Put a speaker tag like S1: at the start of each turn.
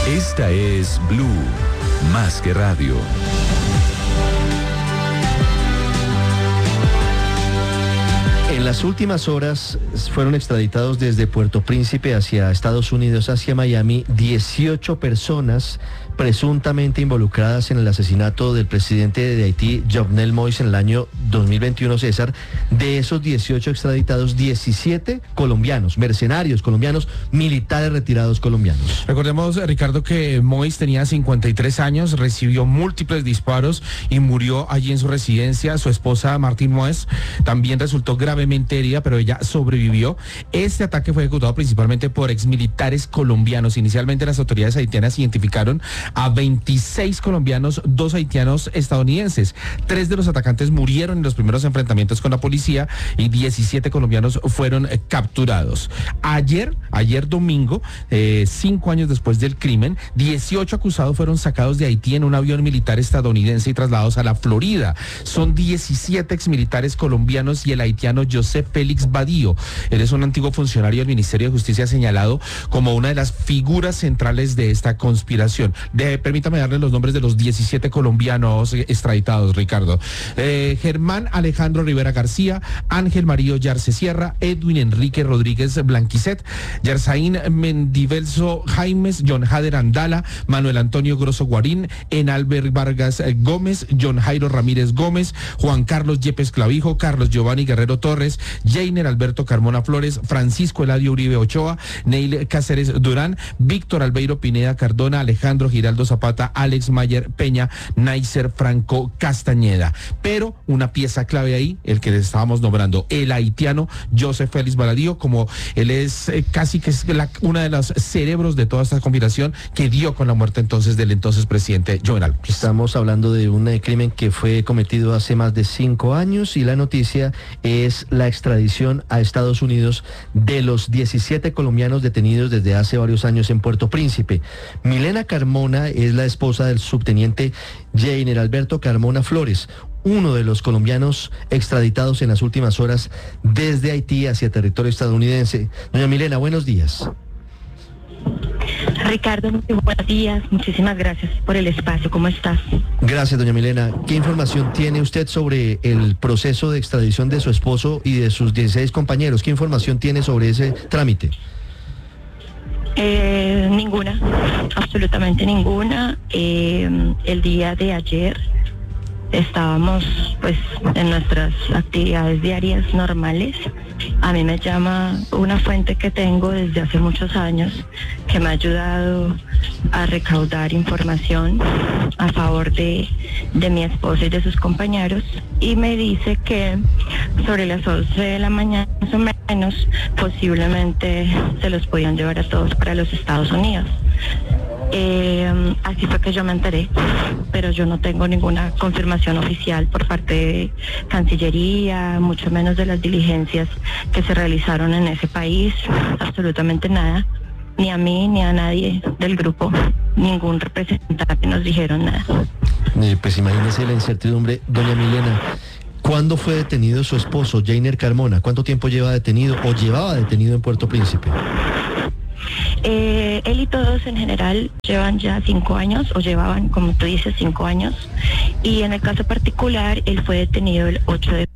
S1: Esta es Blue, más que radio.
S2: En las últimas horas fueron extraditados desde Puerto Príncipe hacia Estados Unidos, hacia Miami, 18 personas presuntamente involucradas en el asesinato del presidente de Haití, Jovenel Moïse, en el año 2021, César. De esos 18 extraditados, 17 colombianos, mercenarios colombianos, militares retirados colombianos.
S3: Recordemos, Ricardo, que Moïse tenía 53 años, recibió múltiples disparos y murió allí en su residencia. Su esposa, Martín Moïse, también resultó gravemente herida, pero ella sobrevivió. Este ataque fue ejecutado principalmente por exmilitares colombianos. Inicialmente las autoridades haitianas identificaron a 26 colombianos, 2 haitianos estadounidenses. 3 de los atacantes murieron en los primeros enfrentamientos con la policía y 17 colombianos fueron capturados. Ayer domingo, 5 años después del crimen, 18 acusados fueron sacados de Haití en un avión militar estadounidense y trasladados a la Florida. Son 17 exmilitares colombianos y el haitiano José Félix Badillo. Él es un antiguo funcionario del Ministerio de Justicia señalado como una de las figuras centrales de esta conspiración. Permítame darle los nombres de los 17 colombianos extraditados, Ricardo. Germán Alejandro Rivera García, Ángel Mario Yarce Sierra, Edwin Enrique Rodríguez Blanquicet, Yersaín Mendivelso Jaimes, John Jader Andala, Manuel Antonio Grosso Guarín, Enalber Vargas Gómez, John Jairo Ramírez Gómez, Juan Carlos Yepes Clavijo, Carlos Giovanni Guerrero Torres, Jainer Alberto Carmona Flores, Francisco Eladio Uribe Ochoa, Neil Cáceres Durán, Víctor Albeiro Pineda Cardona, Alejandro Giraldo Zapata, Alex Mayer Peña, Naicer Franco Castañeda. Pero una pieza clave ahí, el que les estábamos nombrando, el haitiano José Félix Badillo, como él es casi que es una de los cerebros de toda esta conspiración que dio con la muerte entonces del entonces presidente Jovenel.
S2: Estamos hablando de un crimen que fue cometido hace más de 5 años y la noticia es la extradición a Estados Unidos de los 17 colombianos detenidos desde hace varios años en Puerto Príncipe. Milena Carmona es la esposa del subteniente Jainer Alberto Carmona Flores, uno de los colombianos extraditados en las últimas horas desde Haití hacia territorio estadounidense. Doña Milena, buenos días.
S4: Ricardo, muy buenos días. Muchísimas gracias por el espacio. ¿Cómo estás?
S2: Gracias, doña Milena. ¿Qué información tiene usted sobre el proceso de extradición de su esposo y de sus 16 compañeros? ¿Qué información tiene sobre ese trámite?
S4: Ninguna, absolutamente ninguna. El día de ayer estábamos pues en nuestras actividades diarias normales. A mí me llama una fuente que tengo desde hace muchos años que me ha ayudado a recaudar información a favor de mi esposa y de sus compañeros, y me dice que sobre las 11 de la mañana más o menos posiblemente se los podían llevar a todos para los Estados Unidos. Así fue que yo me enteré, pero yo no tengo ninguna confirmación oficial por parte de Cancillería, mucho menos de las diligencias que se realizaron en ese país, absolutamente nada, ni a mí ni a nadie del grupo, ningún representante nos dijeron nada.
S2: Pues imagínese la incertidumbre. Doña Milena, ¿cuándo fue detenido su esposo, Jainer Carmona? ¿Cuánto tiempo lleva detenido o llevaba detenido en Puerto Príncipe?
S4: Él y todos en general llevan ya 5 años, o llevaban, como tú dices, 5 años, y en el caso particular, él fue detenido el 8 de